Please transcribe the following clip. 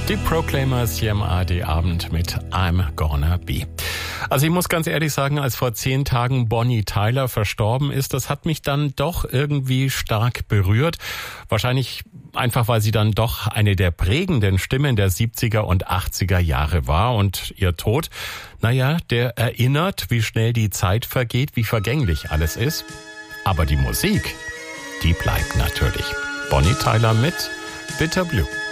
Die Proclaimers hier im ARD-Abend mit I'm Gonna Be. Also ich muss ganz ehrlich sagen, als vor 10 Tagen Bonnie Tyler verstorben ist, das hat mich dann doch irgendwie stark berührt. Wahrscheinlich einfach, weil sie dann doch eine der prägenden Stimmen der 70er und 80er Jahre war. Und ihr Tod, der erinnert, wie schnell die Zeit vergeht, wie vergänglich alles ist. Aber die Musik, die bleibt natürlich. Bonnie Tyler mit Bitter Blue.